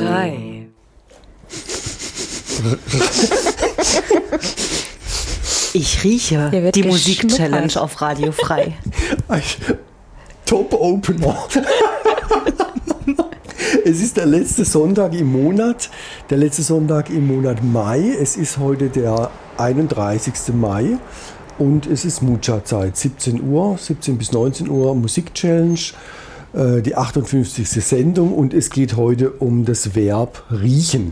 Frei. Ich rieche die Musik-Challenge auf Radio Frei. Top-Opener. Es ist der letzte Sonntag im Monat Mai. Es ist heute der 31. Mai und es ist Mucha-Zeit, 17 bis 19 Uhr Musik-Challenge, die 58. Sendung und es geht heute um das Verb riechen.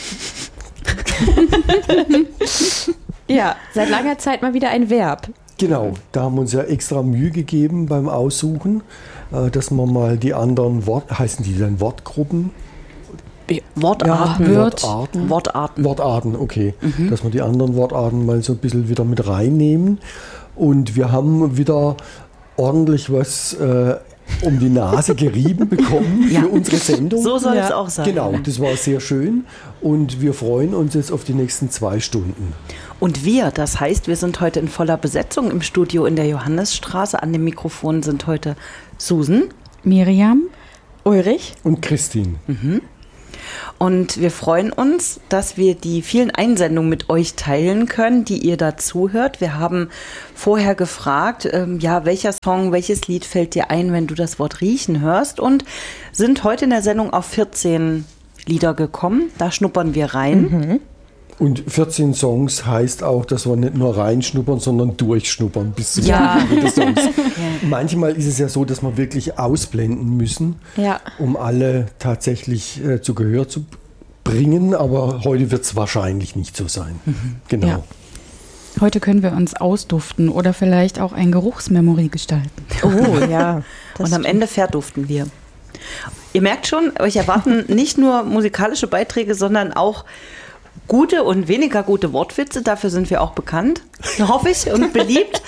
Ja, seit langer Zeit mal wieder ein Verb. Genau, da haben wir uns ja extra Mühe gegeben beim Aussuchen, dass man mal die anderen heißen die dann Wortgruppen? Wortarten. Ja, Wortarten, okay. Mhm. Dass wir die anderen Wortarten mal so ein bisschen wieder mit reinnehmen. Und wir haben wieder ordentlich was um die Nase gerieben bekommen für unsere Sendung. So soll es auch sein. Genau, das war sehr schön. Und wir freuen uns jetzt auf die nächsten 2 Stunden. Und das heißt, wir sind heute in voller Besetzung im Studio in der Johannesstraße. An dem Mikrofon sind heute Susan, Miriam, Ulrich und Christine. Mhm. Und wir freuen uns, dass wir die vielen Einsendungen mit euch teilen können, die ihr dazu hört. Wir haben vorher gefragt, welcher Song, welches Lied fällt dir ein, wenn du das Wort riechen hörst, und sind heute in der Sendung auf 14 Lieder gekommen. Da schnuppern wir rein. Mhm. Und 14 Songs heißt auch, dass wir nicht nur reinschnuppern, sondern durchschnuppern bis zum Ende des Songs. Manchmal ist es ja so, dass wir wirklich ausblenden müssen, um alle tatsächlich zu Gehör zu bringen. Aber heute wird es wahrscheinlich nicht so sein. Mhm. Genau. Ja. Heute können wir uns ausduften oder vielleicht auch ein Geruchsmemory gestalten. Oh ja. Und am Ende verduften wir. Ihr merkt schon, euch erwarten nicht nur musikalische Beiträge, sondern auch gute und weniger gute Wortwitze. Dafür sind wir auch bekannt, hoffe ich, und beliebt.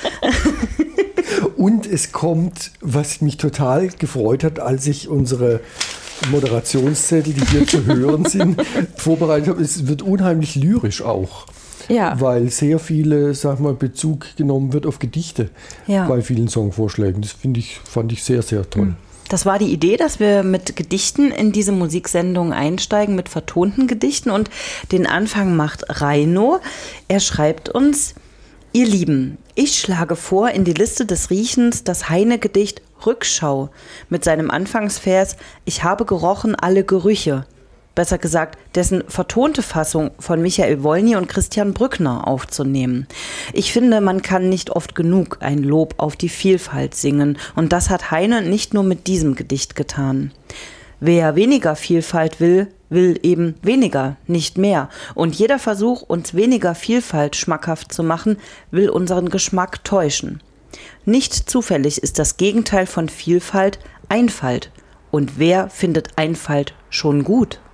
Und es kommt, was mich total gefreut hat, als ich unsere Moderationszettel, die hier zu hören sind, vorbereitet habe. Es wird unheimlich lyrisch auch. Ja. Weil sehr viele, Bezug genommen wird auf Gedichte bei vielen Songvorschlägen. Das fand ich sehr, sehr toll. Das war die Idee, dass wir mit Gedichten in diese Musiksendung einsteigen, mit vertonten Gedichten. Und den Anfang macht Reino. Er schreibt uns: Ihr Lieben, ich schlage vor in die Liste des Riechens das Heine-Gedicht Rückschau mit seinem Anfangsvers: Ich habe gerochen alle Gerüche. Besser gesagt, dessen vertonte Fassung von Michael Wolny und Christian Brückner aufzunehmen. Ich finde, man kann nicht oft genug ein Lob auf die Vielfalt singen, und das hat Heine nicht nur mit diesem Gedicht getan. Wer weniger Vielfalt will eben weniger, nicht mehr. Und jeder Versuch, uns weniger Vielfalt schmackhaft zu machen, will unseren Geschmack täuschen. Nicht zufällig ist das Gegenteil von Vielfalt Einfalt. Und wer findet Einfalt schon gut?